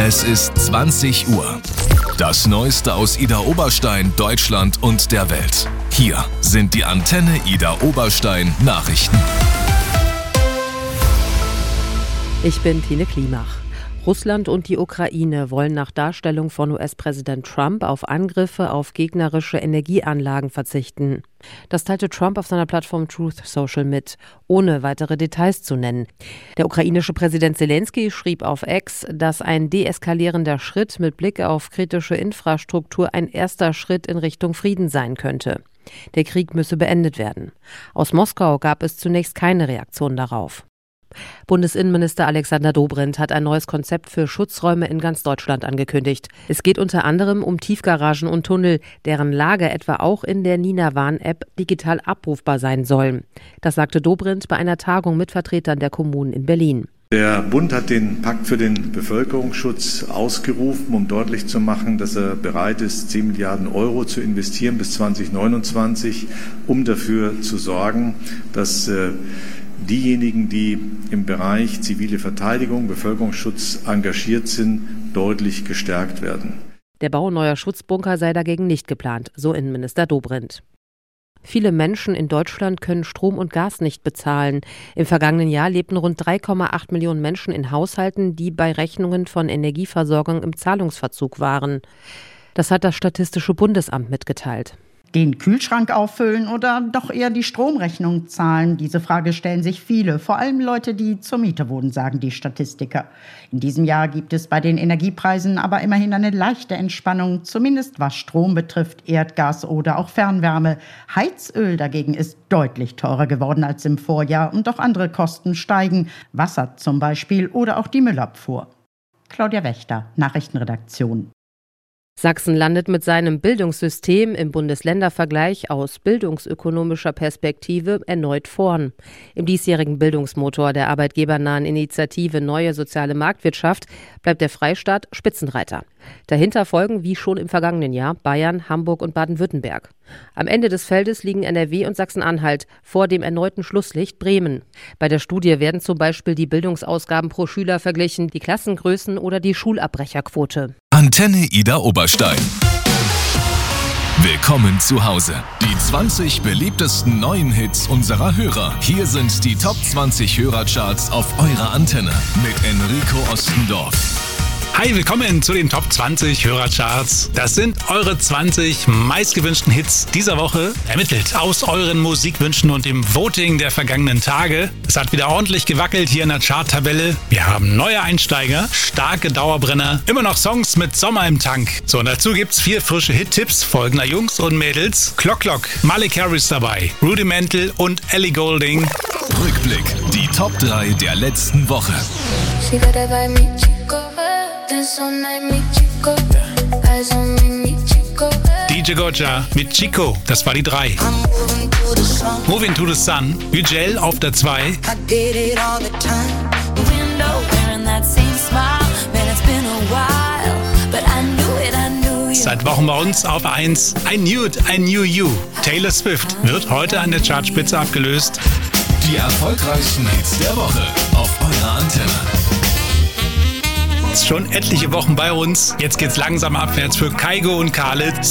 Es ist 20 Uhr. Das Neueste aus Ida Oberstein, Deutschland und der Welt. Hier sind die Antenne Ida Oberstein Nachrichten. Ich bin Tine Klimach. Russland und die Ukraine wollen nach Darstellung von US-Präsident Trump auf Angriffe auf gegnerische Energieanlagen verzichten. Das teilte Trump auf seiner Plattform Truth Social mit, ohne weitere Details zu nennen. Der ukrainische Präsident Zelensky schrieb auf X, dass ein deeskalierender Schritt mit Blick auf kritische Infrastruktur ein erster Schritt in Richtung Frieden sein könnte. Der Krieg müsse beendet werden. Aus Moskau gab es zunächst keine Reaktion darauf. Bundesinnenminister Alexander Dobrindt hat ein neues Konzept für Schutzräume in ganz Deutschland angekündigt. Es geht unter anderem um Tiefgaragen und Tunnel, deren Lage etwa auch in der Nina-Warn-App digital abrufbar sein sollen. Das sagte Dobrindt bei einer Tagung mit Vertretern der Kommunen in Berlin. Der Bund hat den Pakt für den Bevölkerungsschutz ausgerufen, um deutlich zu machen, dass er bereit ist, 10 Milliarden Euro zu investieren bis 2029, um dafür zu sorgen, dass diejenigen, die im Bereich zivile Verteidigung, Bevölkerungsschutz engagiert sind, deutlich gestärkt werden. Der Bau neuer Schutzbunker sei dagegen nicht geplant, so Innenminister Dobrindt. Viele Menschen in Deutschland können Strom und Gas nicht bezahlen. Im vergangenen Jahr lebten rund 3,8 Millionen Menschen in Haushalten, die bei Rechnungen von Energieversorgung im Zahlungsverzug waren. Das hat das Statistische Bundesamt mitgeteilt. Den Kühlschrank auffüllen oder doch eher die Stromrechnung zahlen? Diese Frage stellen sich viele, vor allem Leute, die zur Miete wohnen, sagen die Statistiker. In diesem Jahr gibt es bei den Energiepreisen aber immerhin eine leichte Entspannung, zumindest was Strom betrifft, Erdgas oder auch Fernwärme. Heizöl dagegen ist deutlich teurer geworden als im Vorjahr und auch andere Kosten steigen, Wasser zum Beispiel oder auch die Müllabfuhr. Claudia Wächter, Nachrichtenredaktion. Sachsen landet mit seinem Bildungssystem im Bundesländervergleich aus bildungsökonomischer Perspektive erneut vorn. Im diesjährigen Bildungsmotor der arbeitgebernahen Initiative Neue Soziale Marktwirtschaft bleibt der Freistaat Spitzenreiter. Dahinter folgen, wie schon im vergangenen Jahr, Bayern, Hamburg und Baden-Württemberg. Am Ende des Feldes liegen NRW und Sachsen-Anhalt, vor dem erneuten Schlusslicht Bremen. Bei der Studie werden zum Beispiel die Bildungsausgaben pro Schüler verglichen, die Klassengrößen oder die Schulabbrecherquote. Antenne Ida Oberstein. Willkommen zu Hause. Die 20 beliebtesten neuen Hits unserer Hörer. Hier sind die Top 20 Hörercharts auf eurer Antenne mit Enrico Ostendorf. Hi, willkommen zu den Top 20 Hörercharts. Das sind eure 20 meistgewünschten Hits dieser Woche, ermittelt aus euren Musikwünschen und dem Voting der vergangenen Tage. Es hat wieder ordentlich gewackelt hier in der Charttabelle. Wir haben neue Einsteiger, starke Dauerbrenner, immer noch Songs mit Sommer im Tank. So, und dazu gibt's 4 frische Hit-Tipps folgender Jungs und Mädels. Clock Clock, Malik Harris dabei, Rudimental und Ellie Goulding. Rückblick, die Top 3 der letzten Woche. DJ Gojja mit Chico, das war die 3. Moving to the Sun, Yücel auf der 2. Seit Wochen bei uns auf 1, I Knew It, I Knew You. Taylor Swift wird heute an der Chartspitze abgelöst. Die erfolgreichsten Hits der Woche auf eurer Antenne. Schon etliche Wochen bei uns. Jetzt geht's langsam abwärts für Kygo und Khaled.